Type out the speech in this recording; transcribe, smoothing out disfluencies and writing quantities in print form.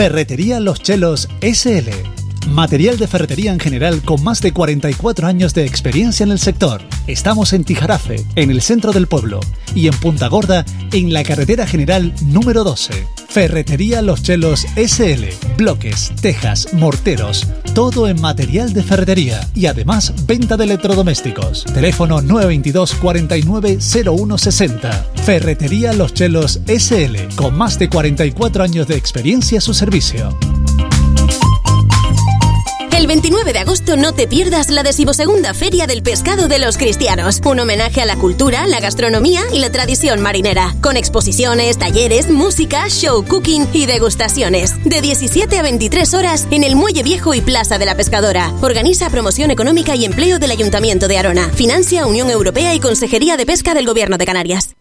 Ferretería Los Chelos S.L. Material de ferretería en general con más de 44 años de experiencia en el sector. Estamos en Tijarafe, en el centro del pueblo, y en Punta Gorda, en la carretera general número 12. Ferretería Los Chelos S.L. Bloques, tejas, morteros, todo en material de ferretería y además venta de electrodomésticos. Teléfono 922 49 01 60. Ferretería Los Chelos S.L. con más de 44 años de experiencia a su servicio. El 29 de agosto no te pierdas la 12ª Feria del Pescado de los Cristianos, un homenaje a la cultura, la gastronomía y la tradición marinera, con exposiciones, talleres, música, show cooking y degustaciones, de 17 a 23 horas en el Muelle Viejo y Plaza de la Pescadora. Organiza Promoción Económica y Empleo del Ayuntamiento de Arona. Financia Unión Europea y Consejería de Pesca del Gobierno de Canarias.